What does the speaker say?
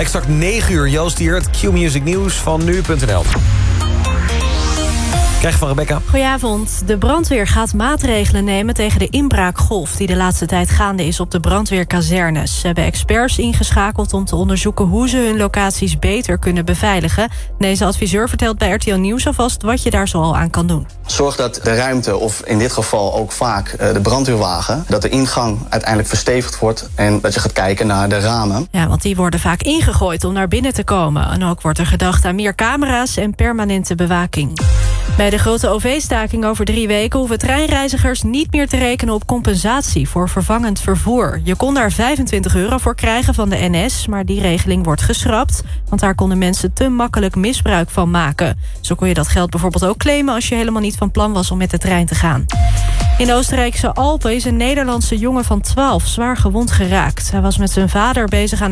Exact 9 uur, Joost hier, het Q-Music Nieuws van nu.nl. Krijg van Rebecca. Goedenavond. De brandweer gaat maatregelen nemen tegen de inbraakgolf die de laatste tijd gaande is op de brandweerkazernes. Ze hebben experts ingeschakeld om te onderzoeken hoe ze hun locaties beter kunnen beveiligen. Deze adviseur vertelt bij RTL Nieuws alvast wat je daar zoal aan kan doen. Zorg dat de ruimte, of in dit geval ook vaak de brandweerwagen, dat de ingang uiteindelijk verstevigd wordt en dat je gaat kijken naar de ramen. Ja, want die worden vaak ingegooid om naar binnen te komen. En ook wordt er gedacht aan meer camera's en permanente bewaking. Bij de grote OV-staking over 3 weken hoeven treinreizigers niet meer te rekenen op compensatie voor vervangend vervoer. Je kon daar €25 voor krijgen van de NS, maar die regeling wordt geschrapt, want daar konden mensen te makkelijk misbruik van maken. Zo kon je dat geld bijvoorbeeld ook claimen als je helemaal niet van plan was om met de trein te gaan. In de Oostenrijkse Alpen is een Nederlandse jongen van 12 zwaar gewond geraakt. Hij was met zijn vader bezig aan